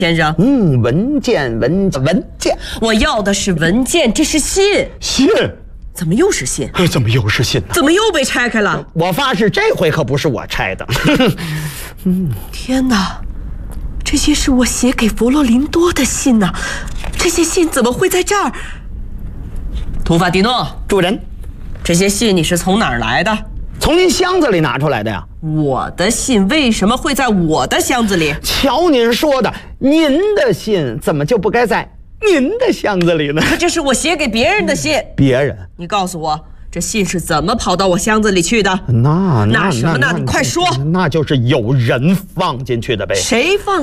先生。 文件， 我要的是文件，这是信。 信？ 怎么又是信？ 怎么又是信呢？ 怎么又被拆开了？ 我发誓，这回可不是我拆的。 天哪，这些是我写给佛罗林多的信呐！这些信怎么会在这儿？图法蒂诺， 主人， 这些信你是从哪儿来的？ 从您箱子里拿出来的呀。 我的信为什么会在我的箱子里？ 瞧您说的，您的信怎么就不该在您的箱子里呢？ 可这是我写给别人的信。 别人？ 你告诉我，这信是怎么跑到我箱子里去的？ 那什么呢？你快说。 那就是有人放进去的呗。 谁放